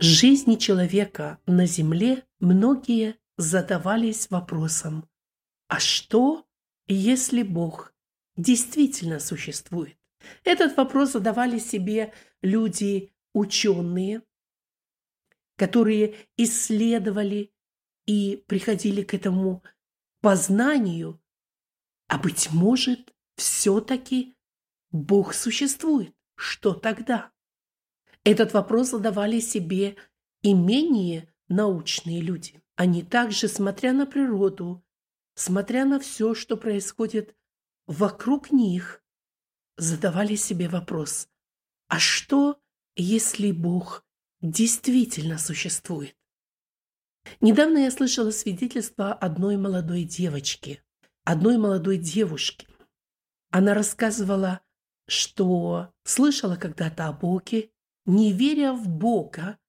жизни человека на Земле многие задавались вопросом: а что, если Бог действительно существует? Этот вопрос задавали себе люди ученые, которые исследовали и приходили к этому познанию, а быть может, все-таки Бог существует. Что тогда? Этот вопрос задавали себе и менее научные люди. Они также, смотря на природу, смотря на все, что происходит вокруг них, задавали себе вопрос: а что, если Бог действительно существует? Недавно я слышала свидетельство одной молодой девочки, одной молодой девушки. Она рассказывала, что слышала когда-то о Боге, не веря в Бога,